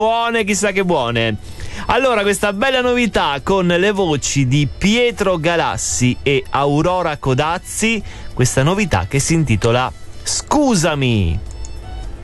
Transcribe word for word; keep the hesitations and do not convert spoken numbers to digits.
buone, chissà che buone. Allora, questa bella novità con le voci di Pietro Galassi e Aurora Codazzi, questa novità che si intitola Scusami.